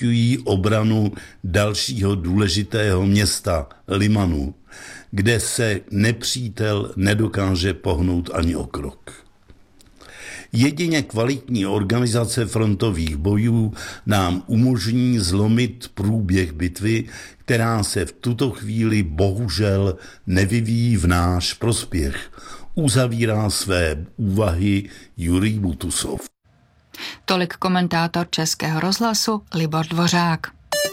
zajišťují obranu dalšího důležitého města Limanu, kde se nepřítel nedokáže pohnout ani o krok. Jedině kvalitní organizace frontových bojů nám umožní zlomit průběh bitvy, která se v tuto chvíli bohužel nevyvíjí v náš prospěch, uzavírá své úvahy Jurij Butusov. Tolik komentátor Českého rozhlasu Libor Dvořák.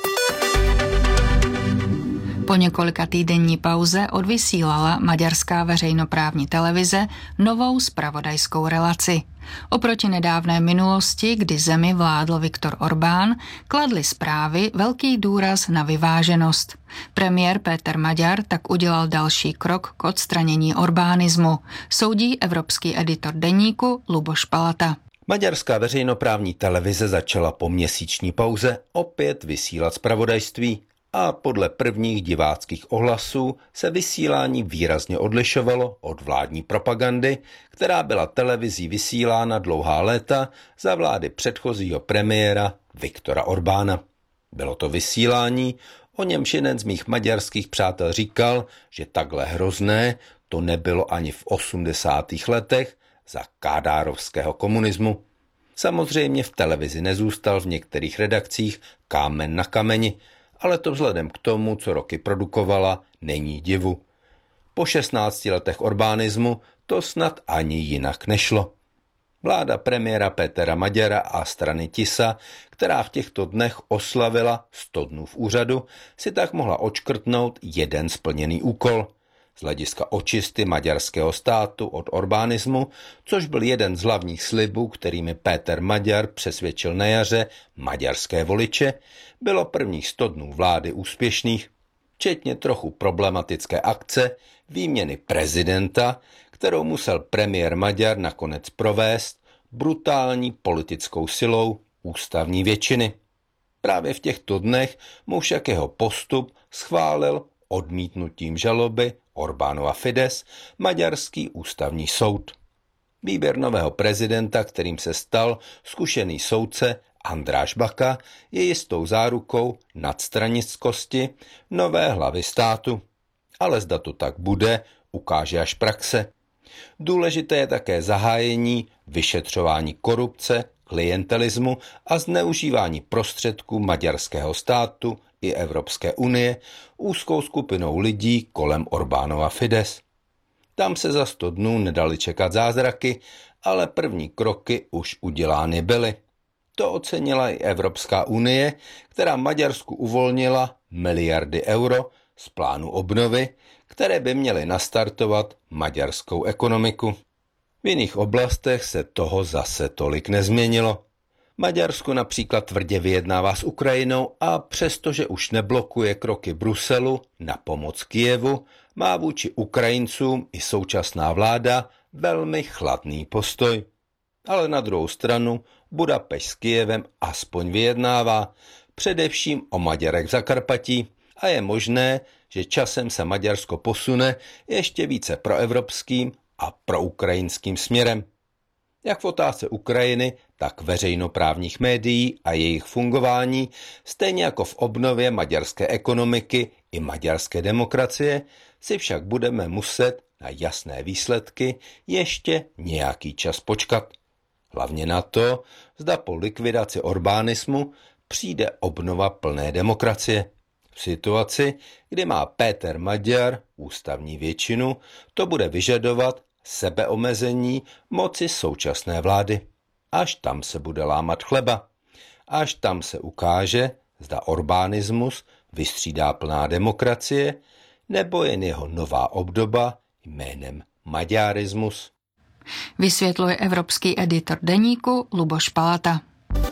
Po několika týdenní pauze odvysílala maďarská veřejnoprávní televize novou zpravodajskou relaci. Oproti nedávné minulosti, kdy zemi vládl Viktor Orbán, kladly zprávy velký důraz na vyváženost. Premiér Péter Maďar tak udělal další krok k odstranění orbánismu, soudí evropský editor deníku Luboš Palata. Maďarská veřejnoprávní televize začala po měsíční pauze opět vysílat zpravodajství a podle prvních diváckých ohlasů se vysílání výrazně odlišovalo od vládní propagandy, která byla televizí vysílána dlouhá léta za vlády předchozího premiéra Viktora Orbána. Bylo to vysílání, o němž jeden z mých maďarských přátel říkal, že takhle hrozné to nebylo ani v 80. letech za kádárovského komunismu. Samozřejmě v televizi nezůstal v některých redakcích kámen na kameni, ale to vzhledem k tomu, co roky produkovala, není divu. Po 16 letech orbánismu to snad ani jinak nešlo. Vláda premiéra Pétera Maďara a strany TISA, která v těchto dnech oslavila 100 dnů v úřadu, si tak mohla odškrtnout jeden splněný úkol z hlediska očisty maďarského státu od orbánismu, což byl jeden z hlavních slibů, kterými Péter Maďar přesvědčil na jaře maďarské voliče, bylo prvních 100 dnů vlády úspěšných, včetně trochu problematické akce výměny prezidenta, kterou musel premiér Maďar nakonec provést brutální politickou silou ústavní většiny. Právě v těchto dnech mu však jeho postup schválil odmítnutím žaloby Orbánova Fidesz maďarský ústavní soud. Výběr nového prezidenta, kterým se stal zkušený soudce András Bacha, je jistou zárukou nadstranickosti nové hlavy státu. Ale zda to tak bude, ukáže až praxe. Důležité je také zahájení vyšetřování korupce, klientelismu a zneužívání prostředků maďarského státu i Evropské unie úzkou skupinou lidí kolem Orbánova Fidesz. Tam se za 100 dnů nedali čekat zázraky, ale první kroky už udělány byly. To ocenila i Evropská unie, která Maďarsku uvolnila miliardy euro z plánu obnovy, které by měly nastartovat maďarskou ekonomiku. V jiných oblastech se toho zase tolik nezměnilo. Maďarsko například tvrdě vyjednává s Ukrajinou a přestože už neblokuje kroky Bruselu na pomoc Kyjevu, má vůči Ukrajincům i současná vláda velmi chladný postoj. Ale na druhou stranu Budapešť s Kyjevem aspoň vyjednává, především o Maďarech v Zakarpatí, a je možné, že časem se Maďarsko posune ještě více proevropským a proukrajinským směrem. Jak v otázce Ukrajiny, tak veřejnoprávních médií a jejich fungování, stejně jako v obnově maďarské ekonomiky i maďarské demokracie, si však budeme muset na jasné výsledky ještě nějaký čas počkat. Hlavně na to, zda po likvidaci orbánismu přijde obnova plné demokracie. V situaci, kdy má Péter Maďar ústavní většinu, to bude vyžadovat sebeomezení moci současné vlády. Až tam se bude lámat chleba. Až tam se ukáže, zda orbánismus vystřídá plná demokracie, nebo jen jeho nová obdoba jménem maďarismus. Vysvětluje evropský editor deníku Luboš Palata.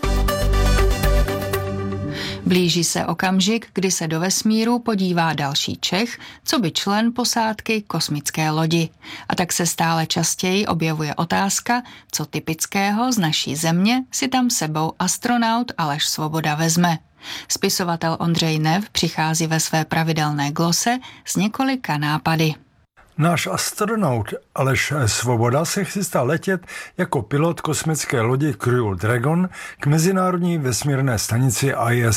Blíží se okamžik, kdy se do vesmíru podívá další Čech, co by člen posádky kosmické lodi. A tak se stále častěji objevuje otázka, co typického z naší země si tam sebou astronaut Aleš Svoboda vezme. Spisovatel Ondřej Nev přichází ve své pravidelné glose s několika nápady. Náš astronaut Aleš Svoboda se chystá letět jako pilot kosmické lodi Crew Dragon k mezinárodní vesmírné stanici ISS.